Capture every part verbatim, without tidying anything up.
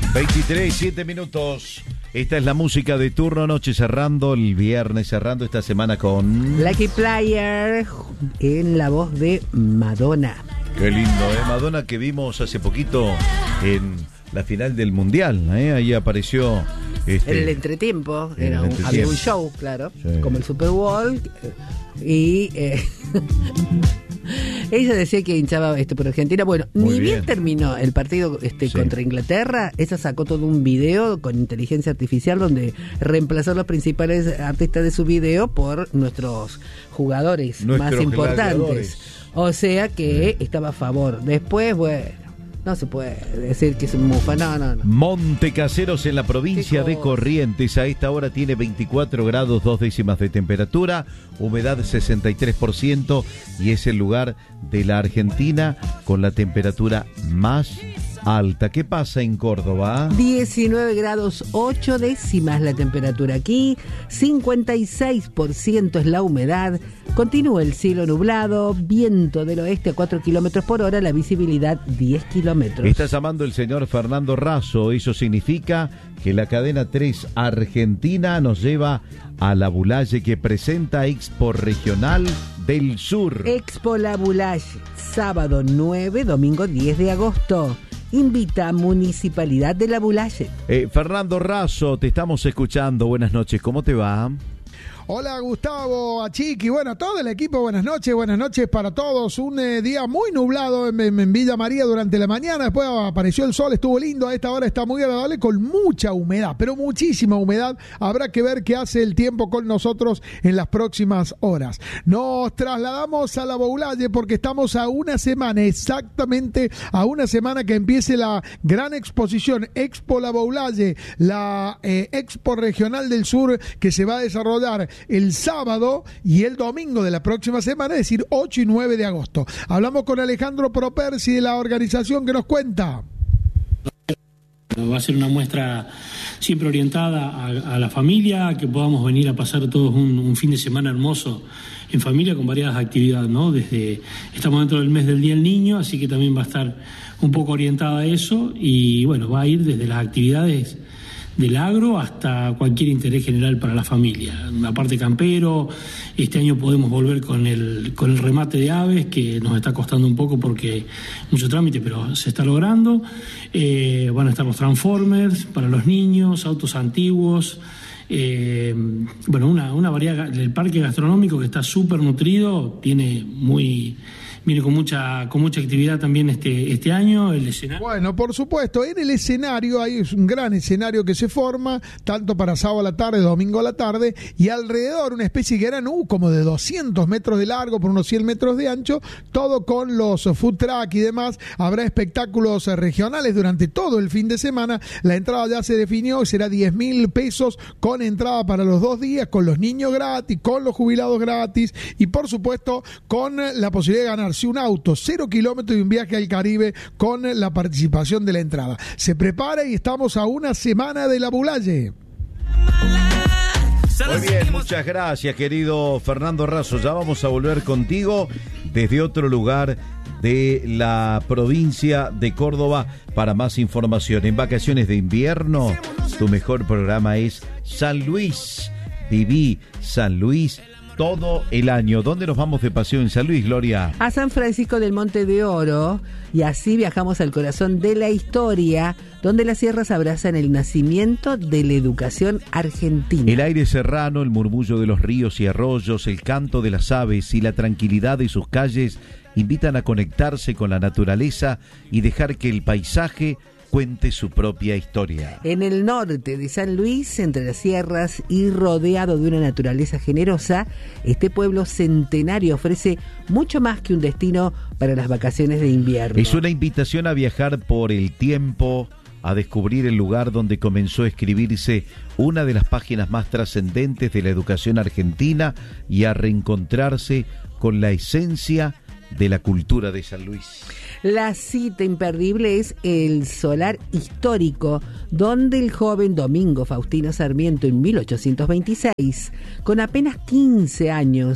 veintitrés, siete minutos. Esta es la música de turno noche, cerrando el viernes, cerrando esta semana con Lucky Player en la voz de Madonna. Qué lindo, ¿eh? Madonna, que vimos hace poquito en la final del Mundial, ¿eh? Ahí apareció este, en el entretiempo, en era el un, entretiempo. había un show, claro, Sí. como el Super Bowl, y eh, ella decía que hinchaba este por Argentina. Bueno, Muy ni bien. bien terminó el partido este Sí. contra Inglaterra, ella sacó todo un video con inteligencia artificial donde reemplazó los principales artistas de su video por nuestros jugadores Nuestros más importantes. gladiadores. O sea que estaba a favor. Después, bueno, no se puede decir que es un mufa, no, no, no. Montecaseros en la provincia Qué de cosa. Corrientes. A esta hora tiene veinticuatro grados, dos décimas de temperatura, humedad sesenta y tres por ciento y es el lugar de la Argentina con la temperatura más alta. ¿Qué pasa en Córdoba? diecinueve grados ocho décimas la temperatura aquí, cincuenta y seis por ciento es la humedad, continúa el cielo nublado, viento del oeste a cuatro kilómetros por hora, la visibilidad diez kilómetros. Está llamando el señor Fernando Razo. Eso significa que la cadena tres Argentina nos lleva a la Bulaye, que presenta Expo Regional del Sur. Expo La Bulaye, sábado nueve, domingo diez de agosto. Invita a Municipalidad de La Bulaye. Eh, Fernando Razo, te estamos escuchando. Buenas noches, ¿cómo te va? Hola Gustavo, a Chiqui, bueno, todo el equipo, buenas noches, buenas noches para todos. Un eh, día muy nublado en, en Villa María durante la mañana, después apareció el sol, estuvo lindo, a esta hora está muy agradable con mucha humedad, pero muchísima humedad. Habrá que ver qué hace el tiempo con nosotros en las próximas horas. Nos trasladamos a la Bulaye porque estamos a una semana, exactamente a una semana que empiece la gran exposición Expo La Bulaye, la eh, Expo Regional del Sur, que se va a desarrollar el sábado y el domingo de la próxima semana, es decir, ocho y nueve de agosto. Hablamos con Alejandro Propersi de la organización, que nos cuenta. Va a ser una muestra siempre orientada a, a la familia, que podamos venir a pasar todos un, un fin de semana hermoso en familia con variadas actividades, ¿no? Desde, estamos dentro del mes del Día del Niño, así que también va a estar un poco orientada a eso y bueno, va a ir desde las actividades del agro hasta cualquier interés general para la familia. La parte campero, este año podemos volver con el con el remate de aves, que nos está costando un poco porque mucho trámite, pero se está logrando. Eh, van a estar los Transformers para los niños, autos antiguos, eh, bueno, una, una variedad. El parque gastronómico, que está súper nutrido, tiene muy... Viene con mucha con mucha actividad también este este año, el escenario. Bueno, por supuesto, en el escenario hay un gran escenario que se forma, tanto para sábado a la tarde, domingo a la tarde, y alrededor una especie de gran U, como de doscientos metros de largo por unos cien metros de ancho, todo con los food truck y demás. Habrá espectáculos regionales durante todo el fin de semana. La entrada ya se definió, será diez mil pesos con entrada para los dos días, con los niños gratis, con los jubilados gratis y por supuesto con la posibilidad de ganarse un auto, cero kilómetros y un viaje al Caribe con la participación de la entrada. Se prepara y estamos a una semana de la Bulaye. Muy bien, muchas gracias, querido Fernando Razo. Ya vamos a volver contigo desde otro lugar de la provincia de Córdoba para más información. En vacaciones de invierno, tu mejor programa es San Luis. Viví San Luis todo el año. ¿Dónde nos vamos de paseo en San Luis, Gloria? A San Francisco del Monte de Oro, y así viajamos al corazón de la historia, donde las sierras abrazan el nacimiento de la educación argentina. El aire serrano, el murmullo de los ríos y arroyos, el canto de las aves y la tranquilidad de sus calles invitan a conectarse con la naturaleza y dejar que el paisaje cuente su propia historia. En el norte de San Luis, entre las sierras y rodeado de una naturaleza generosa, este pueblo centenario ofrece mucho más que un destino para las vacaciones de invierno. Es una invitación a viajar por el tiempo, a descubrir el lugar donde comenzó a escribirse una de las páginas más trascendentes de la educación argentina y a reencontrarse con la esencia de la cultura de San Luis. La cita imperdible es el Solar Histórico, donde el joven Domingo Faustino Sarmiento en mil ochocientos veintiséis, con apenas quince años,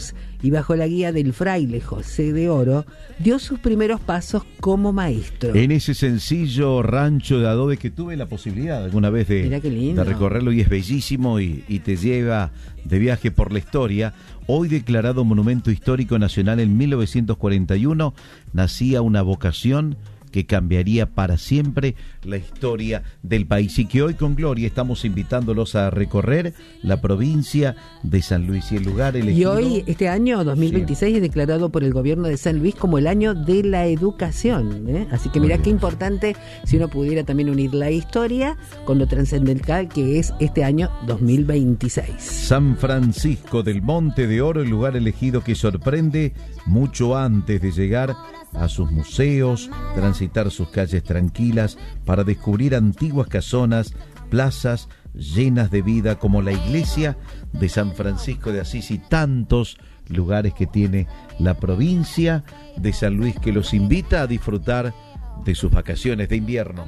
y bajo la guía del fraile José de Oro, dio sus primeros pasos como maestro. En ese sencillo rancho de adobe que tuve la posibilidad alguna vez de, de recorrerlo, y es bellísimo y, y te lleva de viaje por la historia. Hoy declarado Monumento Histórico Nacional en mil novecientos cuarenta y uno, nacía una vocación que cambiaría para siempre la historia del país, y que hoy con Gloria estamos invitándolos a recorrer la provincia de San Luis y el lugar elegido. Y hoy, este año dos mil veintiséis, sí, es declarado por el gobierno de San Luis como el año de la educación, ¿eh? Así que mirá qué importante si uno pudiera también unir la historia con lo trascendental que es este año dos mil veintiséis. San Francisco del Monte de Oro, el lugar elegido que sorprende mucho antes de llegar a sus museos, transitar sus calles tranquilas para descubrir antiguas casonas, plazas llenas de vida como la iglesia de San Francisco de Asís y tantos lugares que tiene la provincia de San Luis, que los invita a disfrutar de sus vacaciones de invierno.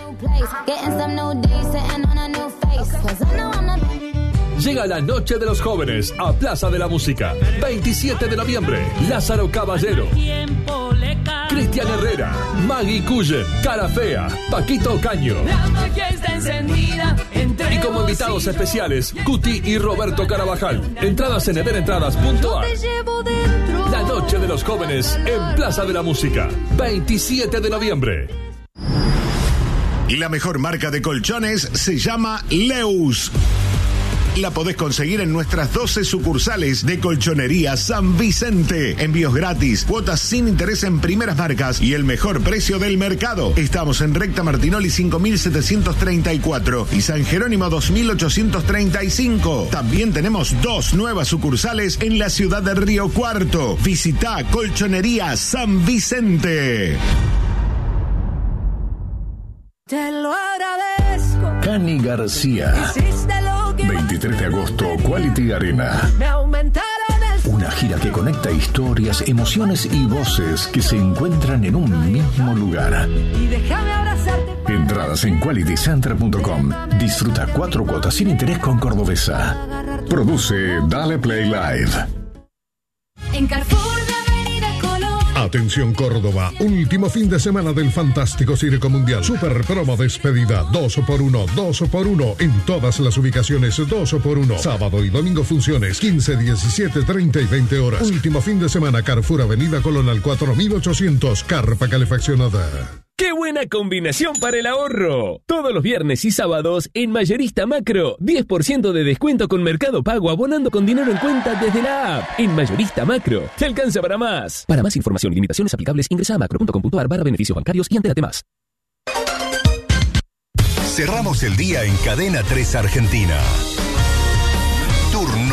Llega la Noche de los Jóvenes a Plaza de la Música. veintisiete de noviembre, Lázaro Caballero, Cristian Herrera, Maggie Cullen, Cara Fea, Paquito Ocaño. Y como invitados especiales, Cuti y Roberto Carabajal. Entradas en everentradas punto a r. La Noche de los Jóvenes en Plaza de la Música, veintisiete de noviembre. La mejor marca de colchones se llama Leus. La podés conseguir en nuestras doce sucursales de Colchonería San Vicente. Envíos gratis, cuotas sin interés en primeras marcas y el mejor precio del mercado. Estamos en Recta Martinoli cinco mil setecientos treinta y cuatro y San Jerónimo dos mil ochocientos treinta y cinco. También tenemos dos nuevas sucursales en la ciudad de Río Cuarto. Visita Colchonería San Vicente. Te lo agradezco. Cani García. veintitrés de agosto, Quality Arena. Me aumentaron el... Una gira que conecta historias, emociones y voces que se encuentran en un mismo lugar. Y déjame abrazarte. Entradas en quality center punto com. Disfruta cuatro cuotas sin interés con Cordobesa. Produce Dale Play Live. En Carrefour de Avenida Colón. Atención Córdoba, último fin de semana del fantástico Circo Mundial. Super promo despedida, dos por uno, dos por uno en todas las ubicaciones, dos por uno. Sábado y domingo funciones, quince, diecisiete, treinta y veinte horas. Último fin de semana, Carrefour Avenida Colón al cuatro mil ochocientos, carpa calefaccionada. ¡Qué buena combinación para el ahorro! Todos los viernes y sábados en Mayorista Macro, diez por ciento de descuento con Mercado Pago abonando con dinero en cuenta desde la app. En Mayorista Macro, te alcanza para más. Para más información y limitaciones aplicables, ingresa a macro punto com punto a r barra beneficios bancarios y entérate más. Cerramos el día en Cadena tres Argentina. Turno